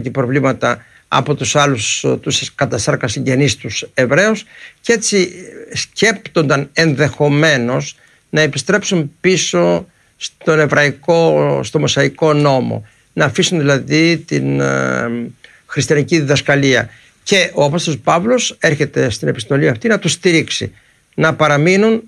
προβλήματα από τους άλλους, τους κατά σάρκα συγγενείς τους Εβραίους, και έτσι σκέπτονταν ενδεχομένως να επιστρέψουν πίσω στο μοσαϊκό νόμο, να αφήσουν δηλαδή την χριστιανική διδασκαλία. Και ο Απόστολος Παύλος έρχεται στην επιστολή αυτή να τους στηρίξει, να παραμείνουν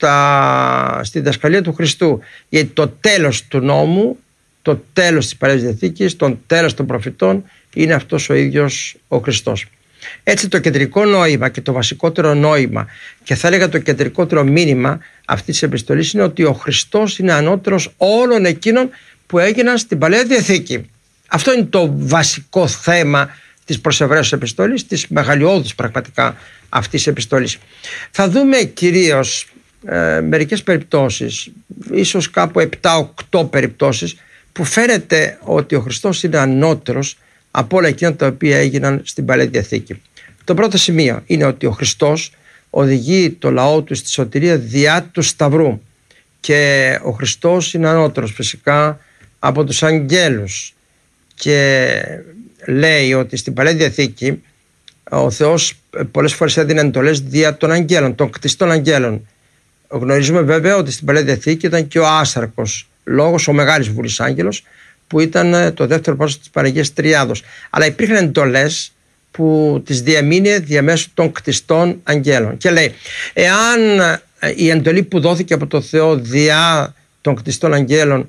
στη διδασκαλία του Χριστού, γιατί το τέλος του νόμου, το τέλος της Παλαιάς Διαθήκης, το τέλος των προφητών είναι αυτός ο ίδιος ο Χριστός. Έτσι το κεντρικό νόημα και το βασικότερο νόημα, και θα έλεγα το κεντρικότερο μήνυμα αυτής της επιστολής, είναι ότι ο Χριστός είναι ανώτερος όλων εκείνων που έγιναν στην Παλαιά Διαθήκη. Αυτό είναι το βασικό θέμα της προς Εβραίους επιστολής, της μεγαλειώδους πραγματικά αυτής της επιστολής. Θα δούμε κυρίως μερικές περιπτώσεις, ίσως κάπου 7-8 περιπτώσεις, που φαίνεται ότι ο Χριστός είναι ανώτερος από όλα εκείνα τα οποία έγιναν στην Παλαιά Διαθήκη. Το πρώτο σημείο είναι ότι ο Χριστός οδηγεί το λαό του στη σωτηρία διά του Σταυρού, και ο Χριστός είναι ανώτερος φυσικά από τους αγγέλους, και λέει ότι στην Παλαιά Διαθήκη ο Θεός πολλές φορές έδινε εντολές δια των αγγέλων, των κτιστών αγγέλων. Γνωρίζουμε βέβαια ότι στην Παλαιά Διαθήκη ήταν και ο άσαρκος λόγος, ο μεγάλης βουλής άγγελος, που ήταν το δεύτερο πρόσωπο της Παναγίας Τριάδος. Αλλά υπήρχαν εντολές που τις διαμείνει διαμέσου των κτιστών αγγέλων. Και λέει, εάν η εντολή που δόθηκε από το Θεό διά των κτιστών αγγέλων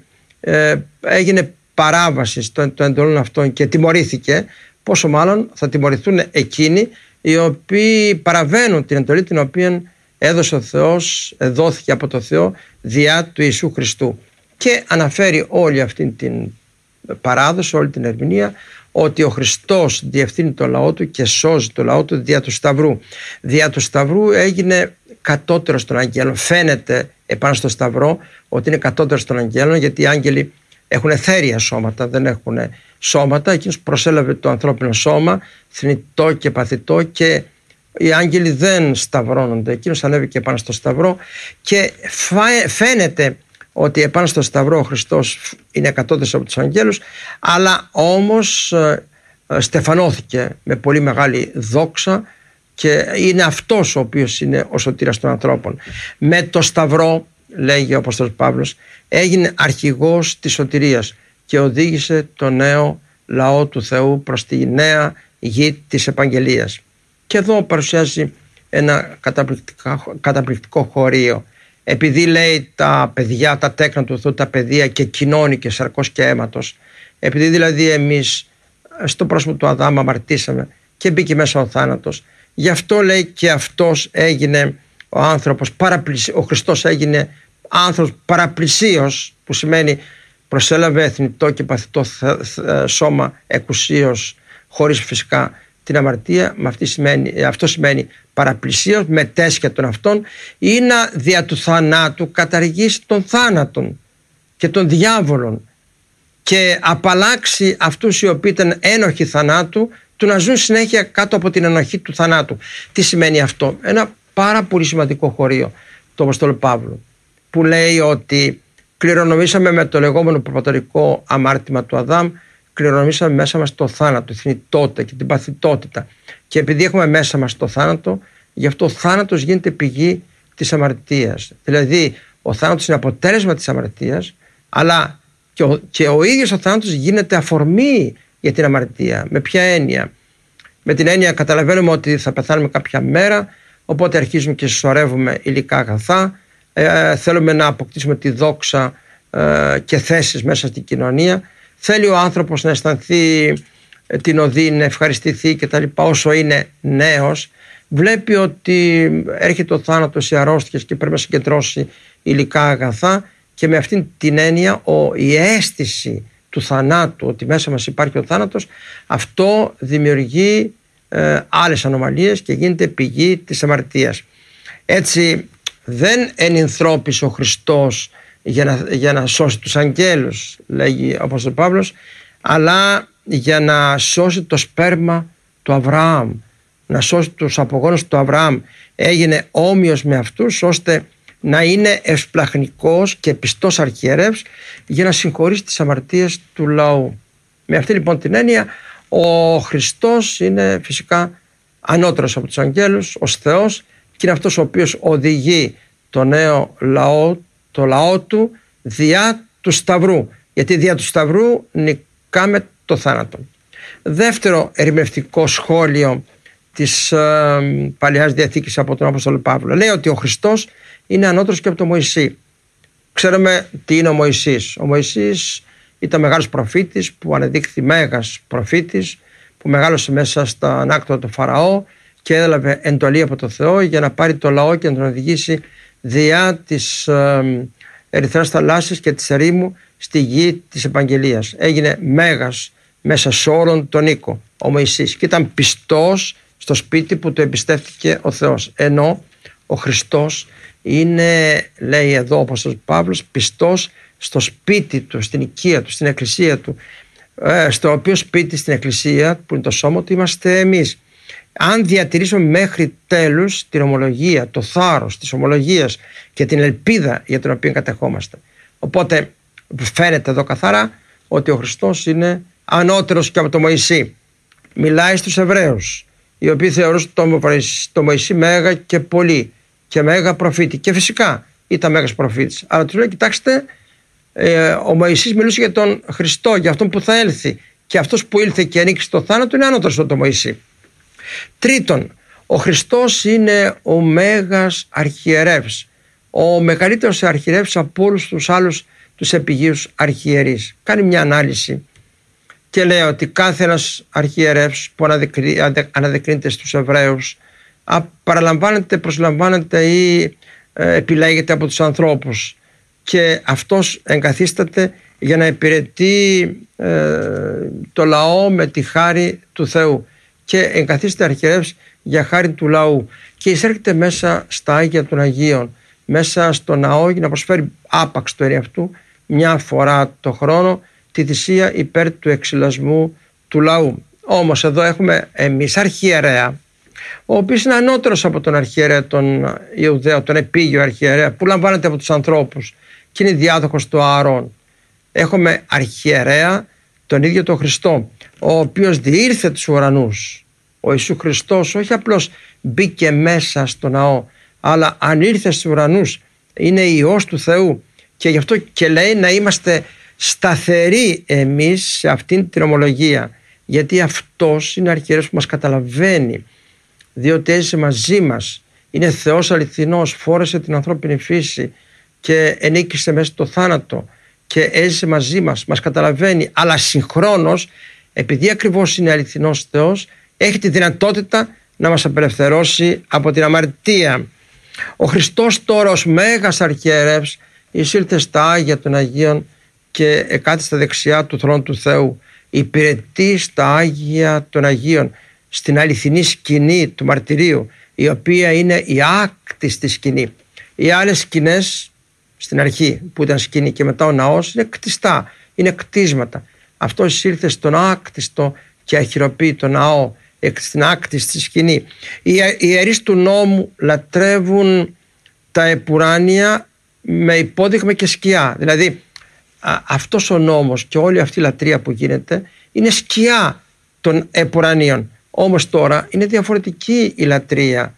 έγινε παράβαση των εντολών αυτών και τιμωρήθηκε, πόσο μάλλον θα τιμωρηθούν εκείνοι οι οποίοι παραβαίνουν την εντολή την οποία έδωσε ο Θεός, δόθηκε από το Θεό διά του Ιησού Χριστού. Και αναφέρει όλη αυτή την παράδοση, όλη την ερμηνεία, ότι ο Χριστός διευθύνει το λαό του και σώζει το λαό του δια του Σταυρού. Δια του Σταυρού έγινε κατώτερος των αγγέλων. Φαίνεται επάνω στο Σταυρό ότι είναι κατώτερος των αγγέλων, γιατί οι άγγελοι έχουν εθέρια σώματα, δεν έχουν σώματα. Εκείνος προσέλαβε το ανθρώπινο σώμα, θνητό και παθητό, και οι άγγελοι δεν σταυρώνονται. Εκείνος ανέβηκε επάνω στο Σταυρό, και φαίνεται ότι επάνω στο Σταυρό ο Χριστός είναι κατώτερος από τους αγγέλους, αλλά όμως στεφανώθηκε με πολύ μεγάλη δόξα, και είναι αυτός ο οποίος είναι ο σωτήρας των ανθρώπων. Με το Σταυρό, λέγει ο Απόστολος Παύλος, έγινε αρχηγός της σωτηρίας και οδήγησε το νέο λαό του Θεού προς τη νέα γη της επαγγελίας. Και εδώ παρουσιάζει ένα καταπληκτικό χωρίο. Επειδή λέει τα παιδιά, τα τέκνα του Θεού, τα παιδεία και κοινώνει και σαρκός και αίματος, επειδή δηλαδή εμείς στο πρόσωπο του Αδάμ αμαρτήσαμε και μπήκε μέσα ο θάνατος, γι' αυτό λέει και αυτός έγινε ο άνθρωπος, ο Χριστός έγινε άνθρωπος παραπλησίος, που σημαίνει προσέλαβε θνητό και παθητό σώμα εκουσίως, χωρίς φυσικά την αμαρτία. Αυτό σημαίνει παραπλησίως, μετέσχε των αυτών, ή να δια του θανάτου καταργήσει τον θάνατον και τον διάβολον, και απαλλάξει αυτούς οι οποίοι ήταν ένοχοι θανάτου του να ζουν συνέχεια κάτω από την ενοχή του θανάτου. Τι σημαίνει αυτό? Ένα πάρα πολύ σημαντικό χωρίο του Αποστόλου Παύλου, που λέει ότι κληρονομήσαμε με το λεγόμενο προπατορικό αμάρτημα του Αδάμ, κληρονομήσαμε μέσα μας το θάνατο, τη θνητότητα και την παθητότητα, και επειδή έχουμε μέσα μας το θάνατο, γι' αυτό ο θάνατος γίνεται πηγή της αμαρτίας. Δηλαδή ο θάνατος είναι αποτέλεσμα της αμαρτίας, αλλά και ο ίδιος ο θάνατος γίνεται αφορμή για την αμαρτία. Με ποια έννοια? Με την έννοια καταλαβαίνουμε ότι θα πεθάνουμε κάποια μέρα, οπότε αρχίζουμε και συσσωρεύουμε υλικά αγαθά, θέλουμε να αποκτήσουμε τη δόξα και θέσεις μέσα στην κοινωνία, θέλει ο άνθρωπος να αισθανθεί την οδή, να ευχαριστηθεί κτλ. Όσο είναι νέος, βλέπει ότι έρχεται ο θάνατος, οι αρρώστιες, και πρέπει να συγκεντρώσει υλικά αγαθά, και με αυτήν την έννοια η αίσθηση του θανάτου, ότι μέσα μας υπάρχει ο θάνατος, αυτό δημιουργεί άλλες ανομαλίες και γίνεται πηγή της αμαρτίας. Έτσι δεν ενυνθρώπισε ο Χριστός για να σώσει τους αγγέλους, λέγει ο Απόστολος Παύλος, αλλά για να σώσει το σπέρμα του Αβραάμ, να σώσει τους απογόνους του Αβραάμ. Έγινε όμοιος με αυτούς, ώστε να είναι ευσπλαχνικός και πιστός αρχιερεύς, για να συγχωρήσει τις αμαρτίες του λαού. Με αυτή λοιπόν την έννοια Ο Χριστός είναι φυσικά ανώτερος από τους αγγέλους, ως Θεός, και είναι αυτός ο οποίος οδηγεί το νέο λαό, το λαό του, διά του Σταυρού, γιατί διά του Σταυρού νικάμε το θάνατο. Δεύτερο ερμηνευτικό σχόλιο της Παλαιάς Διαθήκης από τον Απόστολο Παύλο, λέει ότι ο Χριστός είναι ανώτερος και από τον Μωυσή. Ξέρουμε τι είναι ο Μωυσής. Ο Μωυσής ήταν μεγάλος προφήτης που ανεδείχθη μέγας προφήτης, που μεγάλωσε μέσα στα ανάκτορα του Φαραώ και έλαβε εντολή από το Θεό για να πάρει το λαό και να τον οδηγήσει διά της Ερυθράς θαλάσσης και της ερήμου στη γη της Επαγγελίας. Έγινε μέγας μέσα σε όλον τον οίκο ο Μωυσής και ήταν πιστός στο σπίτι που του εμπιστεύτηκε ο Θεός. Ενώ ο Χριστός είναι, λέει εδώ ο Απόστολος Παύλος, πιστός στο σπίτι του, στην οικία του, στην εκκλησία του, στο οποίο σπίτι, στην εκκλησία που είναι το σώμα του, είμαστε εμείς. Αν διατηρήσουμε μέχρι τέλους την ομολογία, το θάρρος της ομολογίας και την ελπίδα για την οποία κατεχόμαστε. Οπότε φαίνεται εδώ καθαρά ότι ο Χριστός είναι ανώτερος και από το Μωυσή. Μιλάει στους Εβραίους, οι οποίοι θεωρούσαν το Μωυσή μέγα και πολύ και μέγα προφήτη, και φυσικά ήταν μέγας προφήτης, αλλά τους λέει, κοιτάξτε, ο Μωυσής μιλούσε για τον Χριστό, για αυτόν που θα έλθει, και αυτός που ήλθε και ανήκει στο θάνατο είναι ανώτερος από το Μωυσή. Τρίτον, ο Χριστός είναι ο μέγας αρχιερεύς, ο μεγαλύτερος αρχιερεύς από όλους τους άλλους τους επιγείους αρχιερείς. Κάνει μια ανάλυση και λέει ότι κάθε ένας αρχιερεύς που αναδεικνύεται στους Εβραίους παραλαμβάνεται, προσλαμβάνεται ή επιλέγεται από τους ανθρώπους, και αυτός εγκαθίσταται για να υπηρετεί το λαό με τη χάρη του Θεού, και εγκαθίσταται αρχιερεύς για χάρη του λαού, και εισέρχεται μέσα στα Άγια των Αγίων, μέσα στο ναό, για να προσφέρει άπαξ του εαυτού μια φορά το χρόνο τη θυσία υπέρ του εξυλασμού του λαού. Όμως εδώ έχουμε εμείς αρχιερέα, ο οποίος είναι ανώτερος από τον αρχιερέα τον Ιουδαίο, τον επίγειο αρχιερέα που λαμβάνεται από τους ανθρώπους και είναι διάδοχος του Ααρών. Έχουμε αρχιερέα τον ίδιο τον Χριστό, ο οποίος διήρθε τους ουρανούς. Ο Ιησούς Χριστός όχι απλώς μπήκε μέσα στο ναό, αλλά αν ήρθε στους ουρανούς είναι Υιός του Θεού, και γι' αυτό και λέει να είμαστε σταθεροί εμείς σε αυτήν την ομολογία, γιατί αυτός είναι αρχιερέας που μας καταλαβαίνει, διότι έζησε μαζί μας, είναι Θεός αληθινός, φόρεσε την ανθρώπινη φύση και ενίκησε μέσα στο θάνατο και έζησε μαζί μας, μας καταλαβαίνει, αλλά συγχρόνως, επειδή ακριβώς είναι αληθινός Θεός, έχει τη δυνατότητα να μας απελευθερώσει από την αμαρτία. Ο Χριστός τώρα ως μέγας αρχιερεύς εισήλθε στα Άγια των Αγίων και εκάθισε στα δεξιά του θρόνου του Θεού. Υπηρετεί στα Άγια των Αγίων, στην αληθινή σκηνή του μαρτυρίου, η οποία είναι η άκτιστη σκηνή. Οι άλλες σκηνές στην αρχή που ήταν σκηνή και μετά ο ναός είναι κτιστά, είναι κτίσματα. Αυτός εισήλθε στον άκτιστο και αχυροποίητο ναό, στην άκτιστη σκηνή. Οι ιερείς του νόμου λατρεύουν τα επουράνια με υπόδειγμα και σκιά. Δηλαδή αυτός ο νόμος και όλη αυτή η λατρεία που γίνεται είναι σκιά των επουρανίων. Όμως τώρα είναι διαφορετική η λατρεία.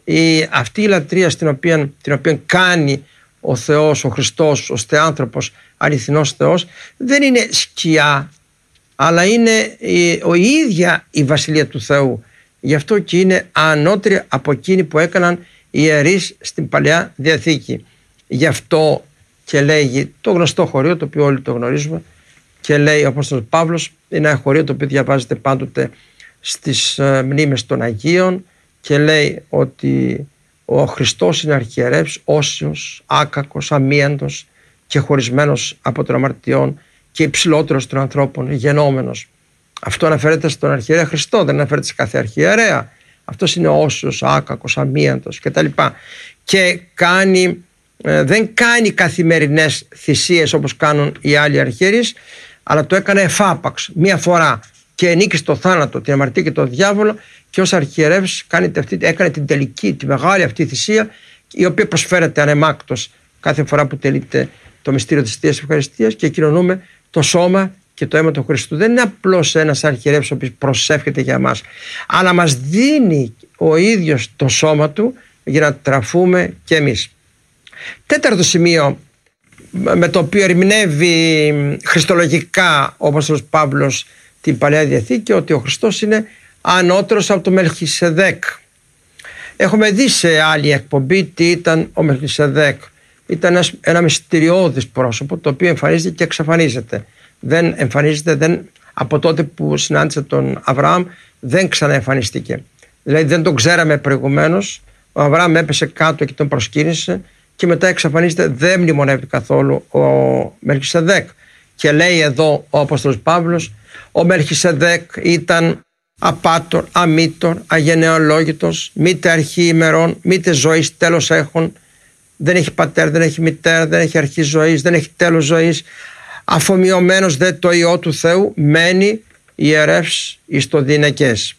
Αυτή η λατρεία την οποία κάνει ο Θεός, ο Χριστός, ο Θεάνθρωπος, αληθινός Θεός, δεν είναι σκιά, αλλά είναι η ίδια η Βασιλεία του Θεού. Γι' αυτό και είναι ανώτερη από εκείνη που έκαναν οι ιερείς στην Παλαιά Διαθήκη. Γι' αυτό και λέγει το γνωστό χωρίο, το οποίο όλοι το γνωρίζουμε, και λέει ο Απόστολος Παύλος, είναι ένα χωρίο το οποίο διαβάζεται πάντοτε στις μνήμες των Αγίων, και λέει ότι ο Χριστός είναι αρχιερεύς, όσιος, άκακος, αμίαντος και χωρισμένος από των αμαρτιών και υψηλότερος των ανθρώπων, γενόμενος. Αυτό αναφέρεται στον αρχιερέα Χριστό, δεν αναφέρεται σε κάθε αρχιερέα. Αυτός είναι όσιος, άκακος, αμίαντος κτλ. Και δεν κάνει καθημερινές θυσίες όπως κάνουν οι άλλοι αρχιερείς, αλλά το έκανε εφάπαξ μία φορά και ενίκησε στο θάνατο, την αμαρτία και τον διάβολο, και ως αρχιερεύς έκανε την τελική, τη μεγάλη αυτή θυσία, η οποία προσφέρεται ανεμάκτως κάθε φορά που τελείται το μυστήριο της Θείας Ευχαριστίας, και κοινωνούμε το σώμα και το αίμα του Χριστού δεν είναι απλώς ένας αρχιερεύς ο οποίος προσεύχεται για μας, αλλά μας δίνει ο ίδιος το σώμα του για να τραφούμε κι εμείς. Τέταρτο σημείο με το οποίο ερμηνεύει χριστολογικά ο Απόστολος Παύλος την Παλαιά Διαθήκη, ότι ο Χριστός είναι ανώτερος από το Μελχισεδέκ. Έχουμε δει σε άλλη εκπομπή τι ήταν ο Μελχισεδέκ. Ήταν ένα μυστηριώδης πρόσωπο, το οποίο εμφανίζεται και εξαφανίζεται. Δεν εμφανίζεται, από τότε που συνάντησε τον Αβραάμ δεν ξαναεμφανίστηκε. Δηλαδή δεν τον ξέραμε προηγουμένως. Ο Αβραάμ έπεσε κάτω και τον προσκύνησε και μετά εξαφανίζεται, δεν μνημονεύει καθόλου ο Μελχισεδέκ. Και λέει εδώ ο Απόστολος Παύλος, ο Μελχισεδέκ ήταν απάτορ, αμήτορ, αγενεολόγητος, μήτε αρχή ημερών, μήτε ζωής τέλος έχουν, δεν έχει πατέρα, δεν έχει μητέρα, δεν έχει αρχή ζωής, δεν έχει τέλος ζωής, αφομοιωμένος δε το Υιό του Θεού, μένει ιερεύς εις το δινεκές.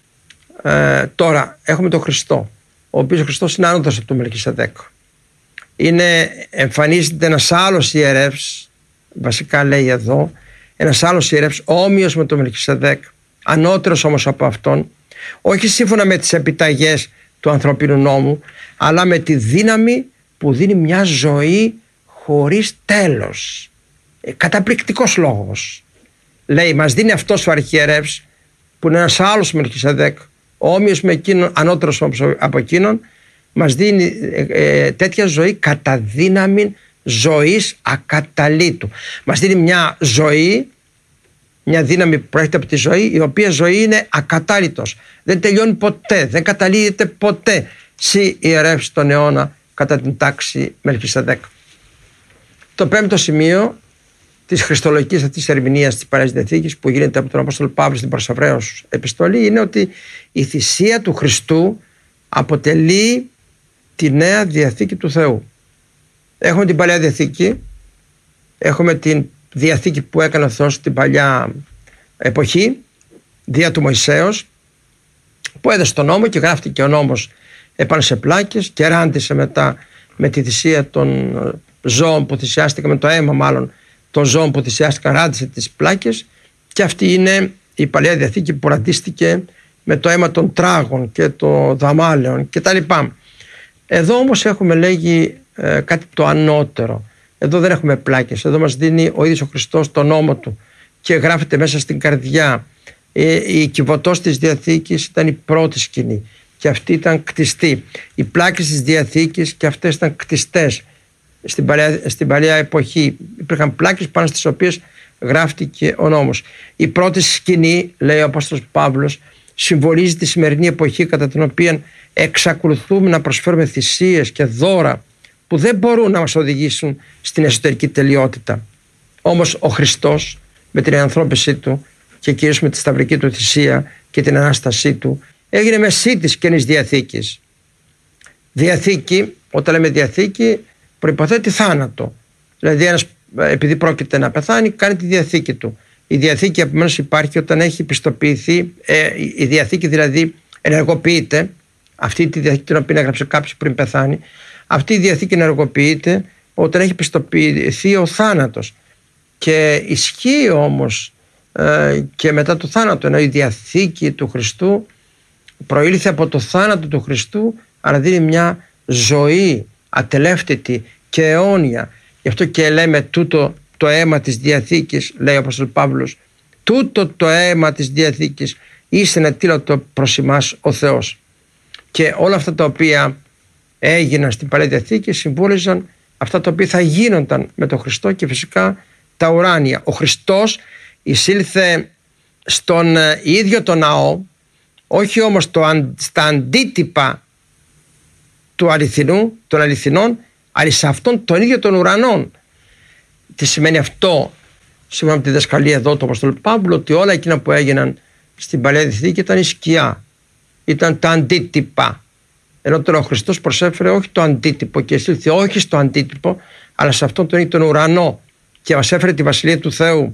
Τώρα έχουμε τον Χριστό, ο οποίος ο Χριστός είναι άνωθος από τον Μελχισεδέκ. Εμφανίζεται ένας άλλος ιερεύς, βασικά λέει εδώ, ένας άλλος ιερεύς όμοιος με τον Μελχισεδέκ, ανώτερος όμως από αυτόν, όχι σύμφωνα με τις επιταγές του ανθρωπίνου νόμου, αλλά με τη δύναμη που δίνει μια ζωή χωρίς τέλος. Καταπληκτικός λόγος. Λέει, μας δίνει αυτός ο αρχιερεύς, που είναι ένας άλλος Μελχισεδέκ, όμοιος με εκείνον, ανώτερος από εκείνον, μας δίνει τέτοια ζωή κατά δύναμη ζωής ακαταλήτου. Μας δίνει μια ζωή, μια δύναμη που προέρχεται από τη ζωή, η οποία ζωή είναι ακατάλητος. Δεν τελειώνει ποτέ, δεν καταλύεται ποτέ. Συ ιερεύς τον αιώνα κατά την τάξη Μελχισεδέκ. Το πέμπτο σημείο της χριστολογικής αυτής ερμηνείας της Παλαιάς Διαθήκης που γίνεται από τον Απόστολο Παύλο στην προς Εβραίους επιστολή είναι ότι η θυσία του Χριστού αποτελεί τη Νέα Διαθήκη του Θεού. Έχουμε την Παλαιά Διαθήκη, έχουμε την Διαθήκη που έκανε ο Θεός στην παλιά εποχή, δια του Μωυσέως, που έδωσε τον νόμο και γράφτηκε ο νόμος επάνω σε πλάκες και ράντισε μετά με τη θυσία των ζώων που θυσιάστηκαν, με το αίμα μάλλον των ζώων που θυσιάστηκαν, ράντισε τις πλάκες, και αυτή είναι η Παλαιά Διαθήκη που ραντίστηκε με το αίμα των τράγων και των δαμάλεων κτλ. Εδώ όμως έχουμε λέγει κάτι το ανώτερο. Εδώ δεν έχουμε πλάκες, εδώ μας δίνει ο ίδιος ο Χριστός τον νόμο του και γράφεται μέσα στην καρδιά. Η κυβωτός της Διαθήκης ήταν η πρώτη σκηνή και αυτή ήταν κτιστή. Οι πλάκες της Διαθήκης και αυτές ήταν κτιστές. Στην παλιά εποχή υπήρχαν πλάκες πάνω στις οποίες γράφτηκε ο νόμος. Η πρώτη σκηνή, λέει ο Απόστολος Παύλος, συμβολίζει τη σημερινή εποχή κατά την οποία εξακολουθούμε να προσφέρουμε θυσίες και δώρα που δεν μπορούν να μας οδηγήσουν στην εσωτερική τελειότητα. Όμως ο Χριστός με την ανθρώπισή του και κυρίως με τη σταυρική του θυσία και την Ανάστασή του έγινε μεσί της Καινής Διαθήκης. Διαθήκη, όταν λέμε Διαθήκη, προϋποθέτει θάνατο. Δηλαδή ένας, επειδή πρόκειται να πεθάνει, κάνει τη διαθήκη του. Η διαθήκη επομένως υπάρχει όταν έχει πιστοποιηθεί, η διαθήκη δηλαδή ενεργοποιείται, αυτή τη διαθήκη την οποία έγραψε κάποιος πριν πεθάνει, αυτή η διαθήκη ενεργοποιείται όταν έχει πιστοποιηθεί ο θάνατος. Και ισχύει όμως και μετά το θάνατο, ενώ η διαθήκη του Χριστού προήλθε από το θάνατο του Χριστού, αλλά δίνει μια ζωή ατελεύτητη και αιώνια. Γι' αυτό και λέμε τούτο το αίμα της Διαθήκης, λέει ο Απόστολος Παύλος, τούτο το αίμα της Διαθήκης ήσαι ετήλωτο προς ημάς ο Θεός. Και όλα αυτά τα οποία έγιναν στην Παλαιά Διαθήκη συμβούλιζαν αυτά τα οποία θα γίνονταν με τον Χριστό και φυσικά τα ουράνια. Ο Χριστός εισήλθε στον ίδιο τον ναό, όχι όμως στα αντίτυπα του αληθινού, των αληθινών, αλλά σε αυτόν τον ίδιο των ουρανών. Τι σημαίνει αυτό, σύμφωνα με τη διδασκαλία εδώ του Αποστόλου Παύλου, ότι όλα εκείνα που έγιναν στην Παλαιά Διαθήκη ήταν η σκιά, ήταν τα αντίτυπα. Ενώ τώρα ο Χριστός προσέφερε όχι το αντίτυπο και εισήλθε όχι στο αντίτυπο, αλλά σε αυτόν τον ίδιο τον ουρανό και μας έφερε τη Βασιλεία του Θεού.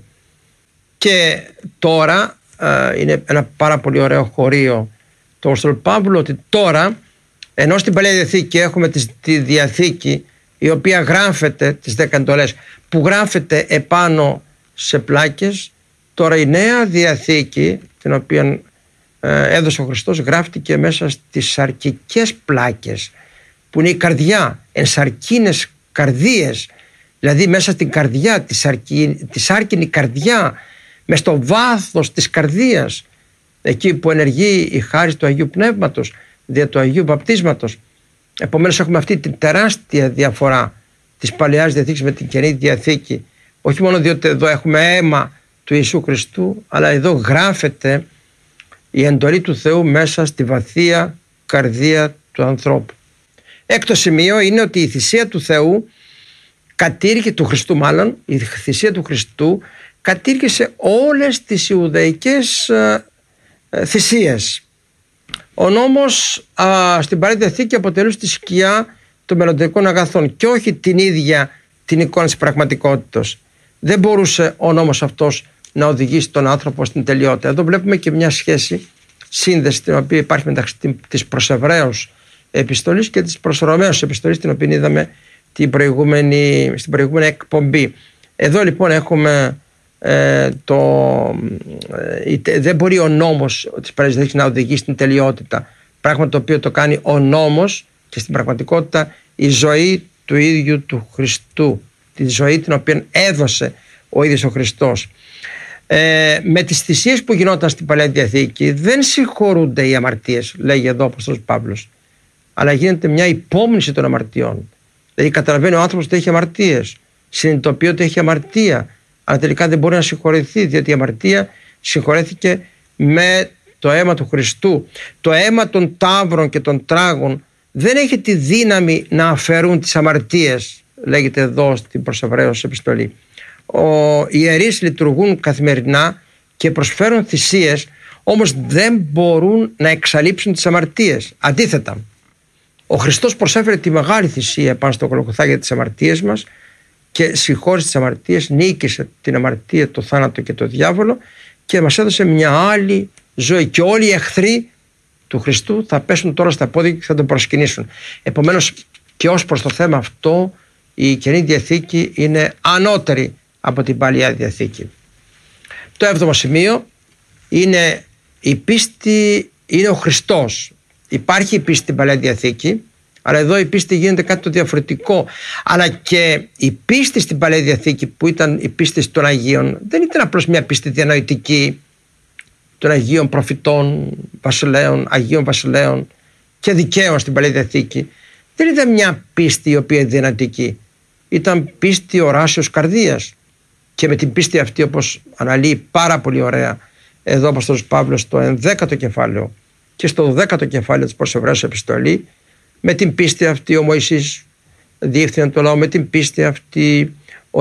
Και τώρα είναι ένα πάρα πολύ ωραίο χωρίο του Αποστόλου Παύλου, ότι τώρα, ενώ στην Παλαιά Διαθήκη έχουμε τη Διαθήκη η οποία γράφεται, τις 10 εντολές, που γράφεται επάνω σε πλάκες. Τώρα η Νέα Διαθήκη, την οποία έδωσε ο Χριστός, γράφτηκε μέσα στις σαρκικές πλάκες, που είναι η καρδιά, ενσαρκίνες καρδίες, δηλαδή μέσα στην καρδιά, τη σάρκινη καρδιά, μες στο βάθος της καρδίας, εκεί που ενεργεί η χάρις του Αγίου Πνεύματος δια του Αγίου Βαπτίσματος. Επομένως έχουμε αυτή την τεράστια διαφορά της Παλαιάς Διαθήκης με την Καινή Διαθήκη, όχι μόνο διότι εδώ έχουμε αίμα του Ιησού Χριστού, αλλά εδώ γράφεται η εντολή του Θεού μέσα στη βαθία καρδία του ανθρώπου. Έκτο σημείο είναι ότι η θυσία του Θεού του Χριστού μάλλον, η θυσία του Χριστού κατήργησε όλες τις Ιουδαϊκές θυσίες. Ο νόμος στην Παλαιά Διαθήκη αποτελούσε τη σκιά των μελλοντικών αγαθών και όχι την ίδια την εικόνα της πραγματικότητας. Δεν μπορούσε ο νόμος αυτός να οδηγήσει τον άνθρωπο στην τελειότητα. Εδώ βλέπουμε και μια σχέση, σύνδεση την οποία υπάρχει μεταξύ της προς Εβραίους επιστολής και της προς Ρωμαίους επιστολής, την οποία είδαμε στην προηγούμενη εκπομπή. Εδώ λοιπόν έχουμε δεν μπορεί ο νόμος της Παλαιάς Διαθήκης να οδηγήσει στην τελειότητα, πράγμα το οποίο το κάνει ο νόμος και στην πραγματικότητα η ζωή του ίδιου του Χριστού, τη ζωή την οποία έδωσε ο ίδιος ο Χριστός. Με τις θυσίες που γινόταν στην Παλαιά Διαθήκη δεν συγχωρούνται οι αμαρτίες, λέγει εδώ ο Απόστολος Παύλος, αλλά γίνεται μια υπόμνηση των αμαρτιών. Δηλαδή καταλαβαίνει ο άνθρωπος ότι έχει αμαρτίες, συνειδητοποιεί ότι έχει αμαρτία, αλλά τελικά δεν μπορεί να συγχωρεθεί, διότι η αμαρτία συγχωρέθηκε με το αίμα του Χριστού. Το αίμα των ταύρων και των τράγων δεν έχει τη δύναμη να αφαιρούν τις αμαρτίες, λέγεται εδώ στην προς Εβραίους επιστολή. Οι ιερείς λειτουργούν καθημερινά και προσφέρουν θυσίες, όμως δεν μπορούν να εξαλείψουν τις αμαρτίες. Αντίθετα, ο Χριστός προσέφερε τη μεγάλη θυσία πάνω στο Γολγοθά για τις αμαρτίες μας και συγχώρησε τις αμαρτίες, νίκησε την αμαρτία, το θάνατο και το διάβολο και μας έδωσε μια άλλη ζωή. Και όλοι οι εχθροί του Χριστού θα πέσουν τώρα στα πόδια και θα τον προσκυνήσουν. Επομένως και ως προς το θέμα αυτό η Καινή Διαθήκη είναι ανώτερη από την Παλαιά Διαθήκη. Το 7ο σημείο είναι η πίστη, είναι ο Χριστός. Υπάρχει η πίστη στην Παλαιά Διαθήκη, αλλά εδώ η πίστη γίνεται κάτι το διαφορετικό. Αλλά και η πίστη στην Παλαιά Διαθήκη, που ήταν η πίστη των Αγίων, δεν ήταν απλώς μια πίστη διανοητική των Αγίων Προφητών, Βασιλέων, Αγίων Βασιλέων και δικαίων στην Παλαιά Διαθήκη. Δεν ήταν μια πίστη η οποία είναι διανοητική. Ήταν πίστη οράσεως καρδίας. Και με την πίστη αυτή, όπως αναλύει πάρα πολύ ωραία εδώ ο Απόστολος Παύλος στο 11ο κεφάλαιο και στο 12ο κεφάλαιο της προς Εβραίους επιστολή, με την πίστη αυτή ο Μωυσής διεύθυνε το λαό, με την πίστη αυτή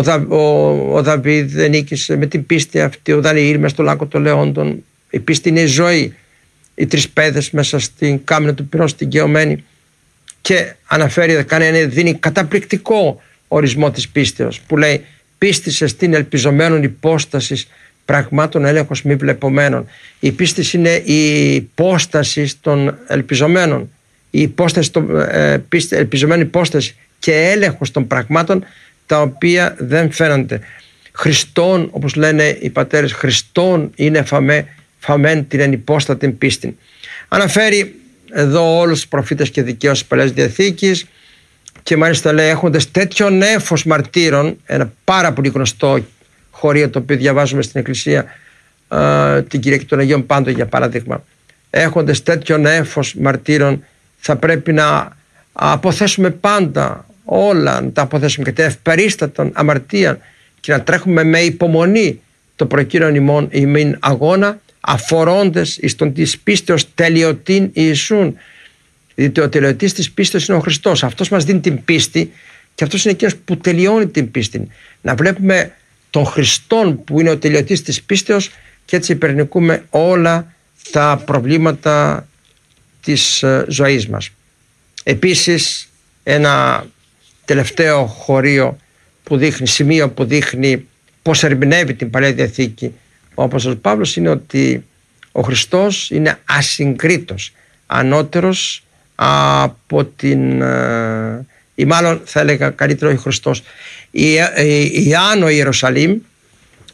ο Δαβίδ νίκησε, με την πίστη αυτή ο Δανιήλ μες στο λάκκο των λεόντων. Η πίστη είναι η ζωή. Οι τρεις παιδες μέσα στην κάμυνα του πυρός στην Καιωμένη, και αναφέρει, δίνει καταπληκτικό ορισμό της πίστεως που λέει: πίστησε στην ελπιζομένων υπόστασης πραγμάτων έλεγχος μη βλεπομένων. Η πίστη είναι η υπόσταση των ελπιζομένων, η υπόσταση ελπιζομένη υπόσταση και έλεγχος των πραγμάτων τα οποία δεν φαίνονται. Χριστόν, όπως λένε οι πατέρες, Χριστόν είναι φαμέν την ενυπόστατη πίστη. Αναφέρει εδώ όλους τους προφήτες και δικαίους της Παλαιάς Διαθήκης και μάλιστα λέει έχοντες τέτοιο νέφος μαρτύρων, ένα πάρα πολύ γνωστό χωρίο το οποίο διαβάζουμε στην Εκκλησία την Κυριακή των Αγίων Πάντων για παράδειγμα. Έχοντες τέτοιο νέφος μαρτύρων θα πρέπει να αποθέσουμε πάντα όλα, να τα αποθέσουμε και τα ευπερίστατον αμαρτία και να τρέχουμε με υπομονή το προκύρον ημών αγώνα, αφορώντες εις τον της πίστεως τελειωτήν Ιησούν. Διότι ο τελειωτής της πίστεως είναι ο Χριστός. Αυτός μας δίνει την πίστη και αυτός είναι εκείνος που τελειώνει την πίστη. Να βλέπουμε τον Χριστόν που είναι ο τελειωτής της πίστεως και έτσι υπερνικούμε όλα τα προβλήματα της ζωής μας. Επίσης ένα τελευταίο χωρίο που δείχνει, σημείο που δείχνει πώς ερμηνεύει την Παλαιά Διαθήκη ο Απόστολος Παύλος είναι ότι ο Χριστός είναι ασυγκρίτως ανώτερος από την, ή μάλλον θα έλεγα καλύτερο ο Χριστός, η Άνω Ιερουσαλήμ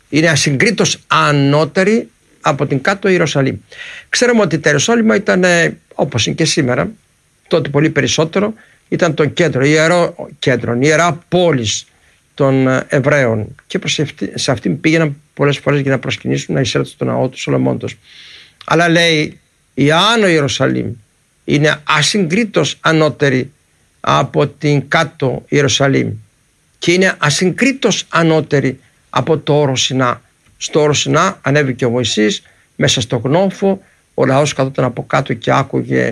Είναι ασυγκρίτως ανώτερη από την κάτω Ιερουσαλήμ. Ξέρουμε ότι τα Ιεροσόλυμα ήταν, όπως είναι και σήμερα, τότε πολύ περισσότερο, ήταν το κέντρο, ιερό κέντρο, η ιερά πόλης των Εβραίων, και σε αυτήν πήγαιναν πολλές φορές για να προσκυνήσουν, να εισέλθουν στο ναό του Σολομόντος. Αλλά λέει, η Άνω Ιερουσαλήμ είναι ασυγκρίτως ανώτερη από την κάτω Ιερουσαλήμ και είναι ασυγκρίτως ανώτερη από το όρο Σινά. Στο όρο Σινά ανέβηκε ο Μωυσής μέσα στο γνώφο, ο λαός καθόταν από κάτω και άκουγε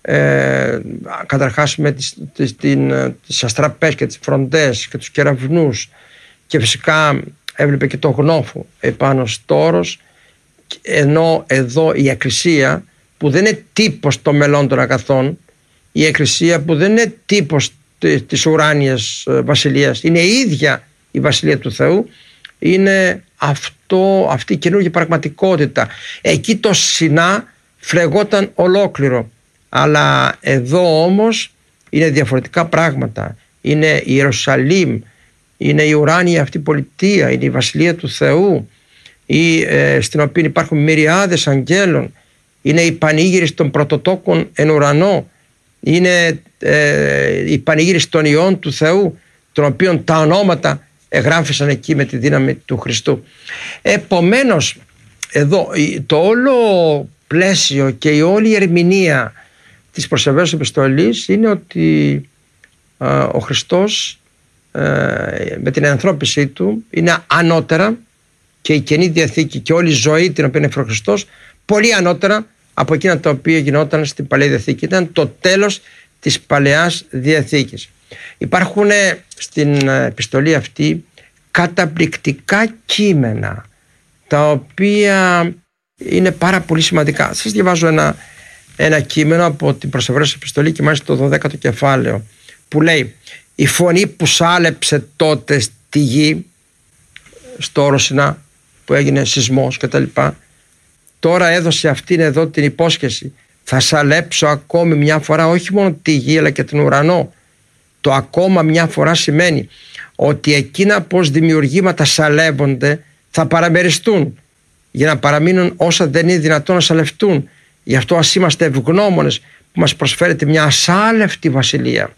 καταρχάς με τις αστραπές και τις φροντές και τους κεραυνούς, και φυσικά έβλεπε και το γνώφο επάνω στο όρος, ενώ εδώ η Εκκλησία που δεν είναι τύπος των μελών των αγαθών, η Εκκλησία που δεν είναι τύπος της ουράνιας βασιλείας, είναι η ίδια η βασιλεία του Θεού, είναι αυτή η καινούργια πραγματικότητα. Εκεί το Σινά φλεγόταν ολόκληρο, αλλά εδώ όμως είναι διαφορετικά πράγματα. Είναι η Ιερουσαλήμ, είναι η ουράνια αυτή πολιτεία, είναι η βασιλεία του Θεού, στην οποία υπάρχουν μυριάδες αγγέλων, είναι η πανήγυρις των πρωτοτόκων εν ουρανό, είναι η πανήγυρις των ιών του Θεού, των οποίων τα ονόματα εγγράφησαν εκεί με τη δύναμη του Χριστού. Επομένως, εδώ το όλο πλαίσιο και η όλη ερμηνεία της προς Εβραίους επιστολής είναι ότι ο Χριστός με την ανθρώπισή του είναι ανώτερα, και η Καινή Διαθήκη και όλη η ζωή την οποία είναι ο Χριστός πολύ ανώτερα από εκείνα τα οποία γινόταν στην Παλαιά Διαθήκη. Ήταν το τέλος της Παλαιάς Διαθήκης. Υπάρχουν στην επιστολή αυτή καταπληκτικά κείμενα τα οποία είναι πάρα πολύ σημαντικά. Σας διαβάζω ένα κείμενο από την προς Εβραίους επιστολή και μάλιστα το 12ο κεφάλαιο, που λέει: η φωνή που σάλεψε τότε στη γη, στο όρο Σινά που έγινε σεισμός και τα λοιπά, τώρα έδωσε αυτήν εδώ την υπόσχεση: θα σαλέψω ακόμη μια φορά όχι μόνο τη γη αλλά και τον ουρανό. Το ακόμα μια φορά σημαίνει ότι εκείνα πως δημιουργήματα σαλεύονται θα παραμεριστούν για να παραμείνουν όσα δεν είναι δυνατόν να σαλευτούν. Γι' αυτό ας είμαστε ευγνώμονες που μας προσφέρεται μια ασάλευτη βασιλεία,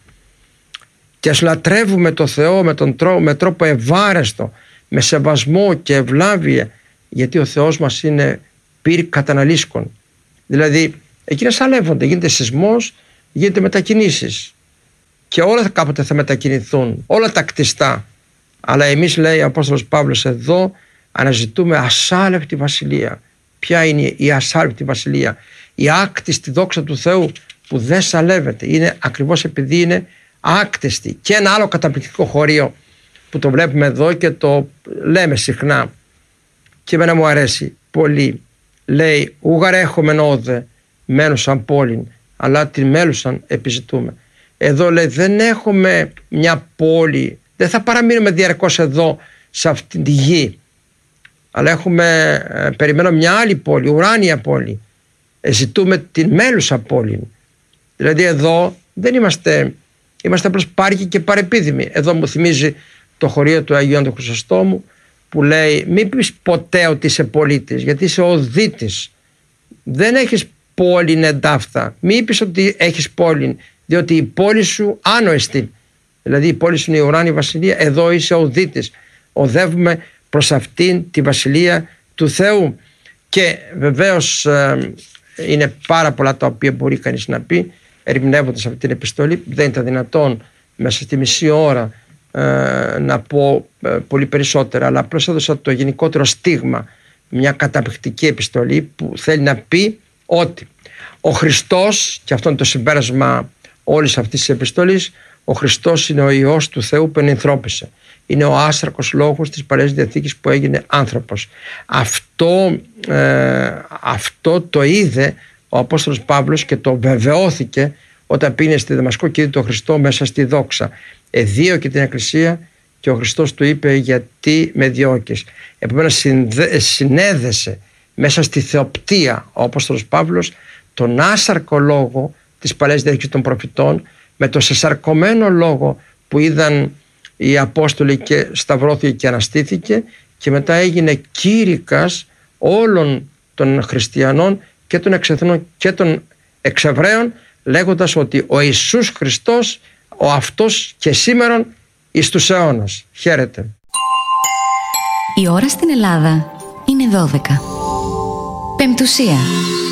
και ας λατρεύουμε το Θεό με τρόπο ευάρεστο, με σεβασμό και ευλάβεια, γιατί ο Θεός μας είναι πυρ καταναλύσκων. Δηλαδή εκείνα σαλεύονται, γίνεται σεισμός, γίνεται μετακινήσεις και όλα κάποτε θα μετακινηθούν, όλα τα κτιστά. Αλλά εμείς, λέει ο Απόστολος Παύλος, εδώ αναζητούμε ασάλευτη βασιλεία. Ποια είναι η ασάλευτη βασιλεία? Η άκτιστη δόξα του Θεού που δεν σαλεύεται. Είναι ακριβώς επειδή είναι άκτιστη. Και ένα άλλο καταπληκτικό χωρίο που το βλέπουμε εδώ και το λέμε συχνά και εμένα μου αρέσει πολύ. Λέει: ούγαρ έχομεν όδε μένουσαν πόλην, αλλά την μέλουσαν επιζητούμε. Εδώ λέει δεν έχουμε μια πόλη, δεν θα παραμείνουμε διαρκώς εδώ σε αυτή τη γη, αλλά περιμένουμε μια άλλη πόλη, ουράνια πόλη. Ζητούμε την μέλουσα πόλη. Δηλαδή εδώ δεν είμαστε απλώς πάρκοι και παρεπίδημοι. Εδώ μου θυμίζει το χωρίο του Αγίου Άντου Χρυσοστόμου που λέει: μην πεις ποτέ ότι είσαι πολίτης, γιατί είσαι οδύτης. Δεν έχεις πόλη εντάφθα. Μην πεις ότι έχεις πόλη, διότι η πόλη σου άνω εστί. Δηλαδή η πόλη σου είναι η ουράνια βασιλεία, εδώ είσαι οδύτης. Οδεύουμε προς αυτήν τη βασιλεία του Θεού. Και βεβαίως είναι πάρα πολλά τα οποία μπορεί κανείς να πει ερμηνεύοντας αυτή την επιστολή. Δεν ήταν δυνατόν μέσα στη μισή ώρα να πω πολύ περισσότερα, αλλά απλώς έδωσα το γενικότερο στίγμα, μια καταπληκτική επιστολή που θέλει να πει ότι ο Χριστός, και αυτό είναι το συμπέρασμα όλης αυτής της επιστολής, ο Χριστός είναι ο Υιός του Θεού που ενανθρώπισε. Είναι ο άσρακος λόγος της Παλαιάς Διαθήκης που έγινε άνθρωπος. Αυτό το είδε ο Απόστολος Παύλος και το βεβαιώθηκε όταν πήγε στη Δαμασκό και είδε τον Χριστό μέσα στη δόξα. Εδίωκε την Εκκλησία και ο Χριστός του είπε: γιατί με διώκεις? Επομένως συνέδεσε μέσα στη θεοπτία ο Απόστολος Παύλος τον άσαρκο λόγο της Παλαιάς Διαθήκης των προφητών με το σεσαρκωμένο λόγο που είδαν οι Απόστολοι και σταυρώθηκε και αναστήθηκε, και μετά έγινε κήρυκας όλων των χριστιανών και των εξεθνών και των εξεβραίων, λέγοντας ότι ο Ιησούς Χριστός ο αυτός και σήμερον εις τους αιώνας. Χαίρετε. Η ώρα στην Ελλάδα είναι 12. Πεμπτουσία.